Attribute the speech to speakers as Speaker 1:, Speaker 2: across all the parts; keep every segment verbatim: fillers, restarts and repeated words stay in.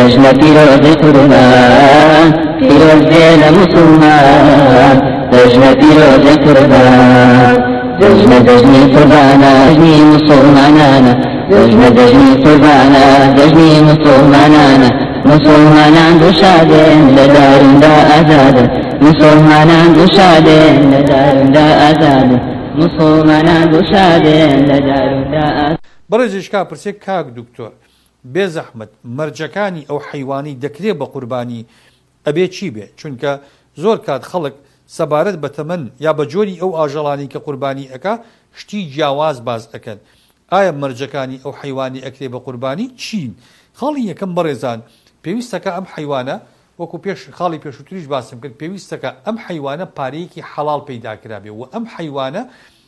Speaker 1: جشن پیروز قربان پیروز دین مسلمان جشن پیروز قربان جشن جشن قربانا جشن مسلمانانا جشن جشن قربانا جشن مسلمانانا مسلمانان دوشادن لدارن دا آزادن مسلمانان دوشادن لدارن دا آزادن مسلمانان دوشادن لدارن دا آزادن
Speaker 2: بەڕێزیشکا پرسێک کاک دکتۆر بێ زەحمەت مەرجەکانی ئەو حەیوانی دەکرێت بە قوربانی ئەبێ چی بێ چونکە زۆر کات خەڵک سەبارەت بە تەمەن یا بە جۆری ئەو ئاژەڵانی کە قوربانی ئەکا شتی جیاواز باز ئەکەن ئایا مەرجەکانی ئەو حەیوانی ئەکرێ بە قوربانی چین خاڵی یەکەم بەڕێزان پێویستەکە ئەم حەیوانە وەکو پێش خاڵی پێشووتریش باسم کرد پێویستەکە ئەم حەیوانە پارەیەکی حەڵاڵ پەیداکرا بێ و ئەم حەیوانە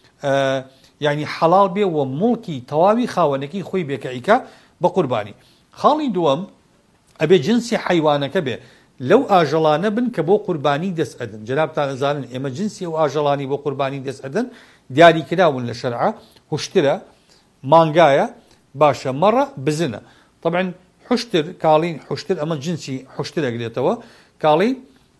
Speaker 2: یعنی حەڵاڵ بێ و موڵکی تەواوی خاوەنەکەی خۆی بێکەیکە بە قوربانی خاڵی دووەم ئەبێ جنسی حەیوانەکە بێ لەو ئاژەڵانە بن کە بۆ قوربانی دەست ئەدەن جەنابتان ئەزانن ئێمە جنسی ئەو ئاژەڵانی بۆ قوربانی دەست ئەدەن دیاریکراون لە شەرعە هوشترە مانگایە باشە مەڕە بزنە طبعا حشتر کاڵین حشتر ئەمە جنسی حشتر ئەگرێتەوە کاڵین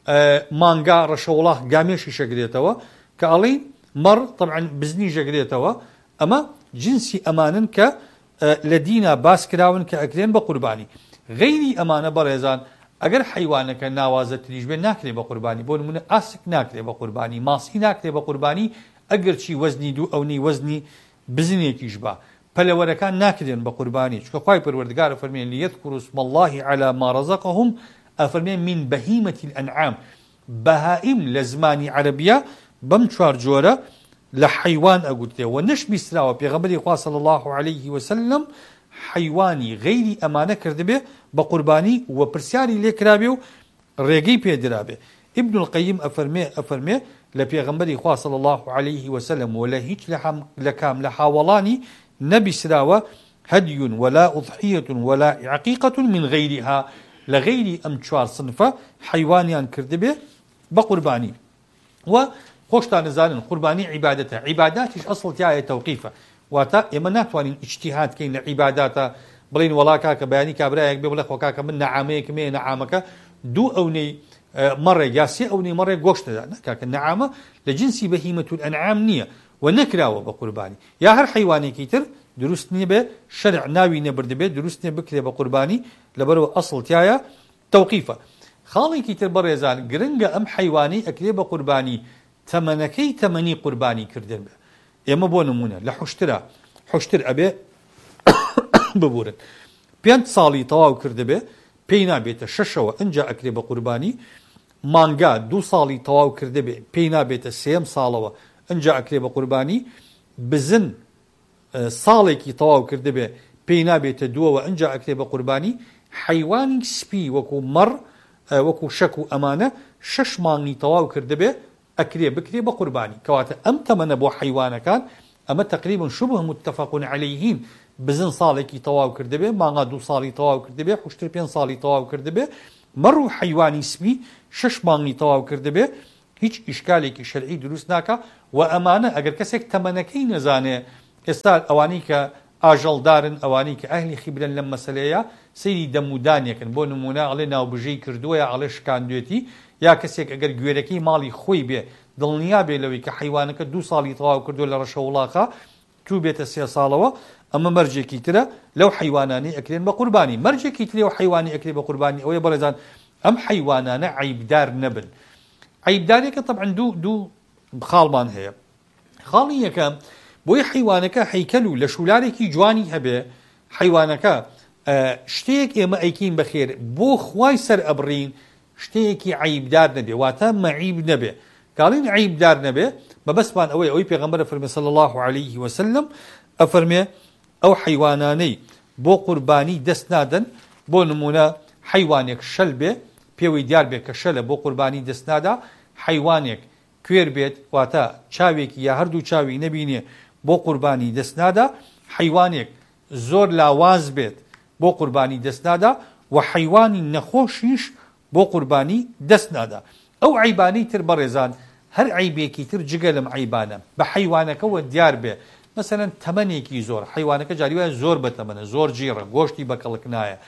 Speaker 2: مانگا ڕەشەوڵاح گامێشی شەگرێتەوە کاڵین مەڕ طبعا بزنی ژەگرێتەوە ئەمە جنسی ئەمانن کە لە دینە باس کراون کە ئەکرێن بە قوربانی غەیری ئەمانە بەڕێزان ئەگەر حەیوانەکە ناوازە تریش بێ ناکرێ بە قوربانی بۆ نمونە ئاسک ناکرێ بە قوربانی ماسی ناکرێ بە قوربانی ئەگەر چی وەزنی دوو ئەونی وەزنی بزنێکیش بە پەلەوەرەکان ناکرێن بە قوربانی چکە خوای پەروەردگار ئەفەرمێن لیەذکروا اسم الله علی ما رزقهم ئەفەرمێن من بەهیمة الأنعام بەهائیم لە زمانی عەرەبیە بەم چوار جۆرە لە حەیوان ئەگوترێ و نەش بیستراوە پێغەمبەری خوا صلی الله عليه وسلم حەیوانی غەیری ئەمانە کردبێ بە قوربانی و پرسیاری لێ کرابێ و ڕێگەی پێدرابێ ابن القیم ئەفەرمێ ئەفەرمێ لە پێغەمبەری خوا صلی الله عليه وسلم و لە هیچ لە کام لە حاوەڵانی نەبیسراوە هەدی ولا أضحية ولا عقيقة من غيرها لغير أم چوار صنفة حيوانيان كردبه بقرباني و خۆشتان نزانن قوربانی عیبادەتە عیباداتیش ئەسڵ تایە تەوقیفە واتە ئێمە ناتوانین ئیجتیهاد کەین لە عیباداتە بڵین وڵا کاکە بەیانی کابرایەک بێ بڵێ خۆ کاکە من نەعامەیەکم هەیە نەعامەکە دوو ئەونەی مەڕێک یا سێ ئەونەی مەڕێک گۆشتەدا نەکاکە نەعامە لە جنسی بەهیمەتول ئەنعام نییە و نەکراوە بە قوربانی یا هەر حەیوانێکی تر دروست نییە بێ شەرع ناوی نەبردبێت دروست نییە بکرێ بە قوربانی لەبەرەوە ئەسڵ تایە تەوقیفە خاڵێکی تر بەڕێزان گرنگە ئەم حەیوانی ئەکرێ بە قوربانی تەمەنەکەی تەمەنی قوربانی کردن بێ ئێمە بۆ نمونە لە حوشترە حوشتر ئەبێ ببورن پێنج ساڵی تەواو کردبێ پێی نابێتە شەشەوە ئەنجا ئەکرێ بە قوربانی مانگا دوو ساڵی تەواو کردبێ پێی نابێتە سێم ساڵەوە ئەنجا ئەکرێ بە قوربانی بزن ساڵێکی تەواو کردبێ پێی نابێتە دووەوە ئەنجا ئەکرێ بە قوربانی حەیوانی سپی وەکو مەڕ وەکو شەک و ئەمانە شەش مانگی تەواو کردبێ ئەکرێ بکرێ بە قوربانی کەواتە ئەم تەمەنە بۆ حەیوانەکان ئەمە تقریبا شبه متفق عەلەیهین بزن ساڵێکی تەواو کردبێ مانگا دوو ساڵی تەواو کردبێ حوشتر پێنج ساڵی تەواو کردبێ مەڕ و حەیوانی سپی شەش مانگی تەواو کردبێ هیچ ئیشکالێکی شەرعی دروست ناکە و ئەمانە ئەگەر کەسێک تەمەنەکەی نەزانێ ئێستا ئەوانەی کە ئاژەڵدارن ئەوانەی کە ئەهلی خیبرن لەم مەسەلەیە سەیری دەمودانیەکن بۆ نمونە ئەڵێ ناوبژەی کردووە یا ئەڵێ شکاندوێتی یا کەسێک ئەگەر گوێرەکەی ماڵی خۆی بێ دڵنیا بێ لەوەی کە حەیوانەکە دوو ساڵی تەواو کردو لە ڕەشەوڵاخە تو بێتە سێ ساڵەوە ئەمە مەرجێکی ترە لەو حەیوانانی ئەکرێن بە قوربانی مەرجێکی ترێ و حەیوانی ئەکرێ بە قوربانی ئەوەیە بەڕێزان ئەم حەیوانانە عیبدار نەبن عیبدارێکە طبعا دوو دوو خاڵمان هەیە خاڵی یەکەم بۆی حەیوانەکە هەیکەل و لە شولارێکی جوانی هەبێ حەیوانەکە شتێک ئێمە ئەیکین بەخێر بۆ خوای سەر ئەبڕین شتێکی عیبدار نەبێ واتە مەعیب نەبێ کاڵین عیبدار نەبێ بەبەسمان ئەوەی ئەوەی پێغەمبەر ئەفەرمێ صلی الله عليه وسلم ئەفەرمێ ئەو حەیوانانەی بۆ قوربانی دەست نادەن بۆ نمونە حەیوانێک شەل بێ پێوەی دیار بێ کە شەلە بۆ قوربانی دەست نادا حەیوانێک کوێر بێت واتە چاوێکی یا هەردوو چاوی نەبینێ بۆ قوربانی دەست نادا حەیوانێک زۆر لاواز بێت بۆ قوربانی دەست نادا و حەیوانی نەخۆشیش بۆ قوربانی دەست نادا ئەو عیبانەی تر بەڕێزان هەر عیبێکی تر جگە لەم عیبانە بە حەیوانەکەەوە دیار بێ مەسەلەن تەمەنێکی زۆر حەیوانەکە جاری وایە زۆر بەتەمەنە زۆر جیڕە گۆشتی بەکەڵک نایە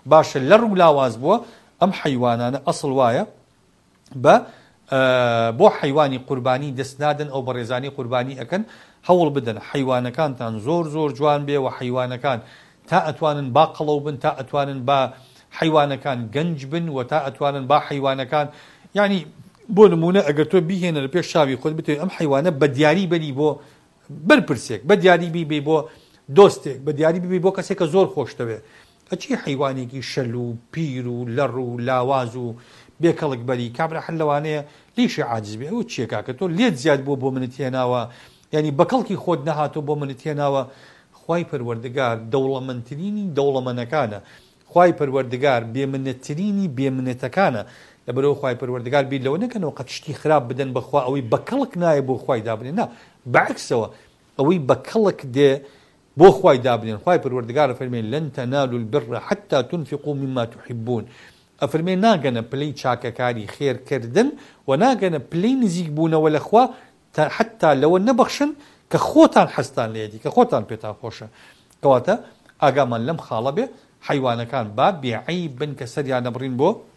Speaker 2: باشە لەڕ و لاواز بووە ئەم حیوانانە ئەسڵ وایە بە بۆ حیوانی قوربانی دەست نادن ئەو بەڕێزانی قوربانی ئەکەن هەوڵ بدەن حیوانەکانتان زۆر زۆر جوان بێ و حیوانەکان تا ئەتوانن با قەڵەو بن تا ئەتوانن با حیوانەکان گەنج بن و تا ئەتوانن با حیوانەکان یعنی بۆ نمونە ئەگەر تۆ بیهێنە لە پێش چاوی خۆت بتوێت ئەم حیوانە بە دیاری بەری بۆ بەرپرسێک بە دیاری بیبێ بۆ دۆستێک بە دیاری ببێ بۆ کەسێک کە زۆر خۆشتەوێ ئەچی حیوانێکی شەل و پیر و لەڕ و لاواز و بێکەڵک بەری کابرا هەر لەوانەیە لیشی عاجز بێ ئەو چیەکە کە تۆ لێت زیاد بوو بۆ منت هێناوە ینی بەکەڵکی خۆت نەهاتۆ بۆ منت هێناوە خوای پەروەردگار دەوڵەمەندترینی دەوڵەمەندەکانە خوای پەروەردگار بێمنەتترینی بێمنەتەکانە لەبەرەوە خوای پەروەردگار بیر لەوە نەکەنەوە قەت شتی خراپ بدەن بەخوا ئەوەی بەکەڵک نایە بۆ خوای دابنێن نا بەعکسەوە ئەوەی بەکەڵک دێ بۆ خوای دابنێن خوای پەروەردگار فەرمێن لەن تەنالوا البر حتى تنفقوا مما تحبون ئەفەرمێ ناگەنە پلەی چاکەکاری خێرکردن و ناگەنە پلەی نزیک بوونەوە لەخوا حتا لەوە نەبەخشن کە خۆتان حەستان لێدی کە خۆتان پێتان خۆشە کەواتە ئاگامان لەم خاڵە بێ حیوانەکان با بێعەیب بن کە سەریان نەبڕین بۆ